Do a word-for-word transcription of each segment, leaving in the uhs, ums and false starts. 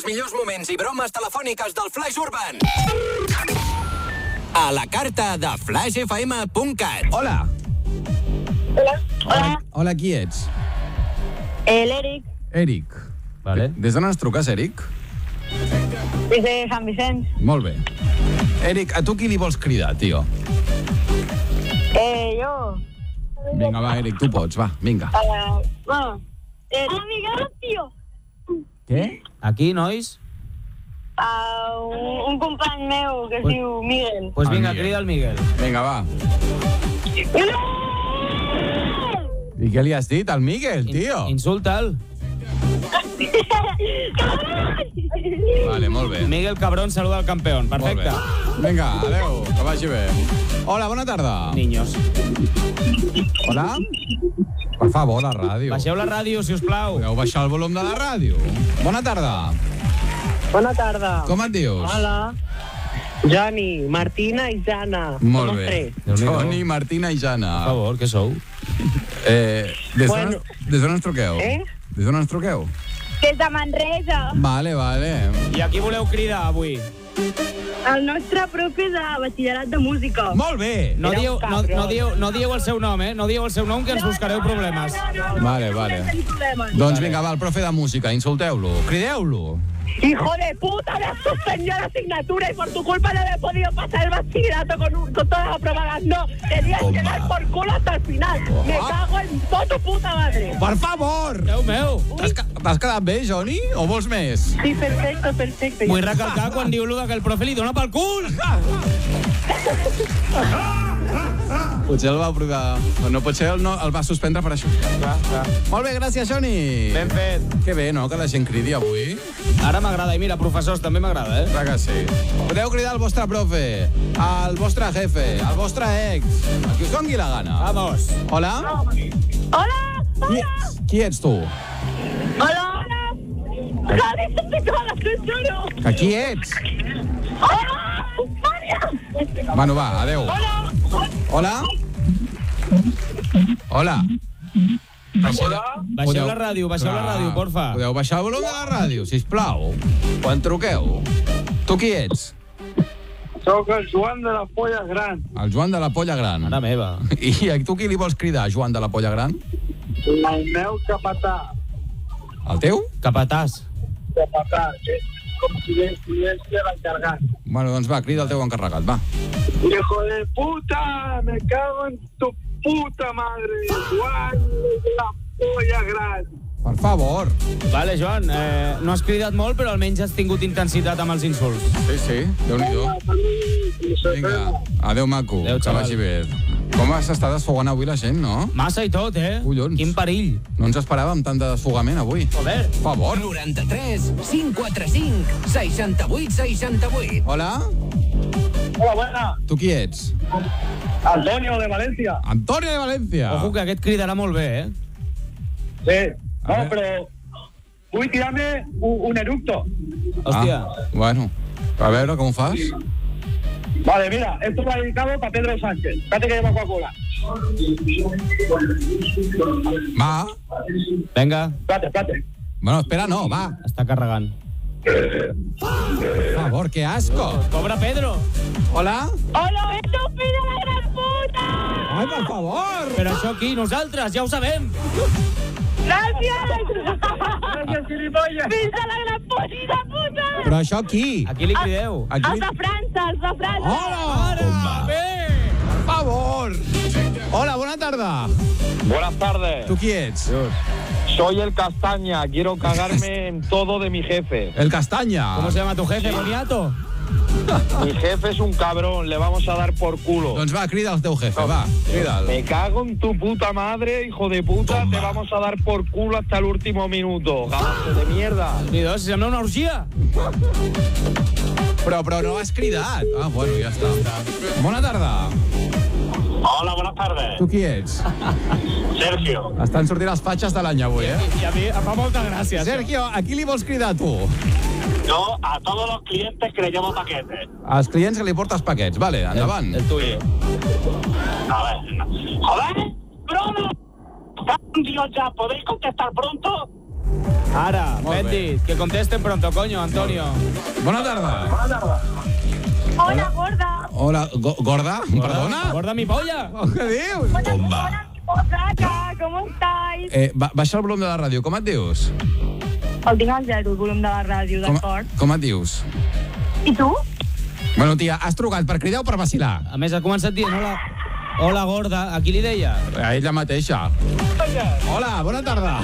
millors moments i bromes telefòniques del Flaix Urban. A la carta de flash f m punt cat. Hola. Hola. Hola. Hola, qui ets? L'Eric. Eric. Vale. Des d'on ens truques, Eric? Des de Sant Vicenç. Molt bé. Eric, a tu qui li vols cridar, tio? Eh, jo... Vinga, va, Eric, tu pots, va, vinga. Uh, bueno, eh, a Miguel, tio. Què? Aquí, nois? Uh, un, un company meu que es Pues- diu Miguel. Doncs pues El vinga, Miguel. crida el Miguel. Vinga, va. I què li has dit al Miguel, tio? In- Insulta'l. Vale, molt bé. Miguel Cabrón saluda al campeón. Perfecte. Molt bé. Vinga, adeu, que vagi bé. Hola, bona tarda. Niños. Hola? Per favor, la ràdio. Baixeu la ràdio, si us plau. Podeu baixar el volum de la ràdio. Bona tarda. Bona tarda. Com et dius? Hola. Jani, Martina i Jana. Molt Somos bé. tres. Déu-n'hi-do. Toni, Martina i Jana. Per favor, què sou? Eh, des d'on Bueno. des d'on ens truqueu? Eh? Des d'on ens truqueu? Des de Manresa. Vale, vale. I a qui voleu cridar avui? El nostre profe de batxillerat de música. Molt bé. No Era un dieu, no, cabrón. no, dieu, no dieu el seu nom, eh? No dieu el seu nom, que ens buscareu problemes. Vale, vale. Doncs vinga, va, el profe de música, insulteu-lo, crideu-lo. Hijo de puta, me has suspendido la asignatura y por tu culpa no he podido pasar el bachillerato con, un, con todas las aprobadas. No, tenías Toma. que dar por culo hasta el final. Me cago en toda tu puta madre. Per favor! Déu meu! T'has ca- t'has quedat bé, Joni? O vols més? Sí, perfecto, perfecto. Vull recalcar quan diu lo de que el profe li dona pel cul. Potser el va provar... No, potser el, no, el va suspendre per això. Clar, clar. Molt bé, gràcies, Joni. Ben fet. Que bé, no?, que la gent cridi avui. Ara m'agrada. I mira, professors, també m'agrada, eh? Clar que sí. Podeu cridar al vostre profe, al vostre jefe, al vostre ex, a qui us doni la gana. Vamos. Hola? Hola. Qui ets, qui ets tu? Hola. Javi, te cagas, te juro. Que qui ets? Hola, Maria. Bueno, va, adeu. Hola? Hola? Baixeu, Baixeu la ràdio, baixeu la ràdio, porfa. Podeu baixar el volum de la ràdio, sisplau. Quan truqueu. Tu qui ets? Soc el Joan de les Polles Grans. El Joan de la Polla Gran. Mare meva. I a tu qui li vols cridar, Joan de la Polla Gran? El meu capatà. El teu? Capatàs. Capatà, que és com si estigués l'encarregat. Bueno, doncs va, crida el teu encarregat, va. Hijo de puta, me cago en tu puta madre. Joan de la Polla Gran. Per favor. Vale, Joan, eh, no has cridat molt, però almenys has tingut intensitat amb els insults. Sí, sí, Déu-n'hi-do. Vinga, adeu, maco, Adéu, que xaval. vagi bé. Com s'està desfogant avui la gent, no? Massa i tot, eh? Collons. Quin perill. No ens esperàvem tant de desfogament avui. Joder. Per favor. noranta-tres cinc quatre cinc seixanta-vuit seixanta-vuit. Hola? Hola, buena. Tu qui ets? Antonio de Valencia. Antonio de Valencia. Ojo, que aquest cridarà molt bé, eh? Sí. A No, ver. pero vull tirarme un, un eructo. Hòstia. Ah, bueno, a veure com ho fas. Vale, mira, esto va dedicado para Pedro Sánchez. Espérate que lleva Coca-Cola. Va. Vinga, Espérate, espérate. Bueno, espera, no, va. està carregant. Per favor, que asco. Pobre Pedro. Hola? Hola, estúpida la gran puta. Ai, per favor. Però això aquí, nosaltres, ja ho sabem. Gràcies. Gràcies, gilipolles. Fins a la gran puta puta. Però això qui? A qui li crideu? Aquí? Els de França, els de França. Hola! Ara, bé. Per favor. Hola, bona tarda. Buenas tardes. Tu qui ets? Soy el Castaña. Quiero cagarme en todo de mi jefe. El Castaña. ¿Cómo se llama tu jefe, Boniato? Mi jefe es un cabrón. Le vamos a dar por culo. Doncs va, crida el teu jefe, va, crida'l. Me cago en tu puta madre, hijo de puta. Toma. Te vamos a dar por culo hasta el último minuto. Gabazo de mierda. Déu-n'hi-do, si sembla una orgia. Però, però no has cridat. Ah, bueno, ja està. Bona tarda. Hola, buenas tardes. Tu qui ets? Sergio. Estan sortint els fatxes de l'any avui, eh? I a mi em fa molta gràcia. Sergio, a qui li vols cridar, tu? Yo a todos los clientes que le llevo paquetes. Als clients que li portes paquets. Vale, endavant. El tuyo. A ver. Joder, Bruno. Dios, ya, ¿podéis contestar pronto? Ara, Molt ben bé. dit. Que contesten pronto, coño, Antonio. Bona tarda. Hola, gorda. Hola, go gorda? Perdona? Gorda mi polla. Oh, què dius? Hola, Osaka, ¿cómo estáis? Eh, ba baixa el volum de la ràdio. Com et dius? El tinc al zero, el volum de la ràdio, Com, d'acord? com et dius? I tu? Bueno, tia, has trucat per cridar o per vacilar? A més, ha començat dient hola, hola gorda. A qui li deia? A ella mateixa. Hola, bona tarda.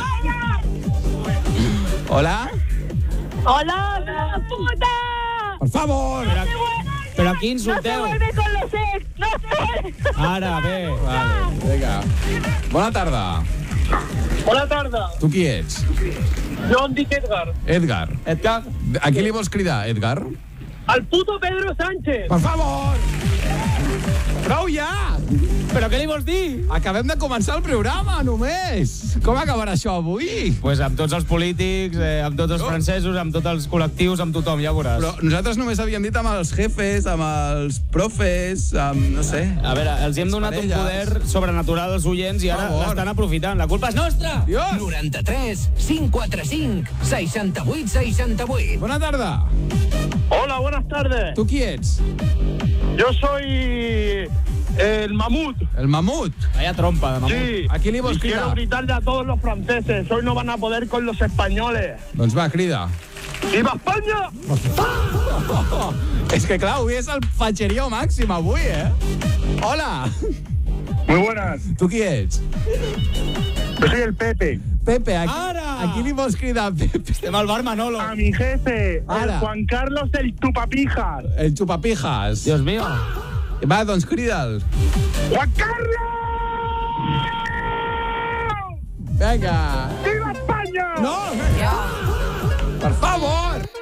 Hola? Hola, la puta! Per favor! Però, però a qui No se insulteu? vuelve con los ex, no se vuelve. Ara, bé. Vale, vinga. Bona tarda. Bona tarda. Tu qui ets? Jo em dic Edgar. Edgar. Edgar? A qui li vols cridar, Edgar? El puto Pedro Sánchez. Per favor! Prou ja! Però què li vols dir? Acabem de començar el programa, només! Com acabarà això avui? Pues amb tots els polítics, eh, amb tots els No. francesos, amb tots els col·lectius, amb tothom, ja veuràs. Però nosaltres només havíem dit amb els jefes, amb els profes, amb... no sé... A veure, els hem Les donat un parelles. poder sobrenatural als oients i ara Per favor. l'estan aprofitant. La culpa és nostra! Dios! noranta-tres, cinc quatre cinc, seixanta-vuit, seixanta-vuit. Bona tarda. Hola, buenas tardes. Tu qui ets? Yo soy el mamut. El mamut. Vaya trompa de mamut. Sí. ¿A quién le ibas Y a quiero gritar? gritarle a todos los franceses. Hoy no van a poder con los españoles. Doncs va, crida. ¡Viva España! És que clar, avui és el fatxeria màxim, avui, eh? Hola. Muy buenas. Tu qui ets? Yo soy el Pepe. Pepe, a, qui- Ara! a qui li vols cridar, Pepe? Estem al bar Manolo. A mi jefe, Ara. el Juan Carlos el Tupapijas. El xupapijas. Dios mío. Va, doncs crida'l. ¡Juan Carlos! Vinga. ¡Viva España! No! Per favor!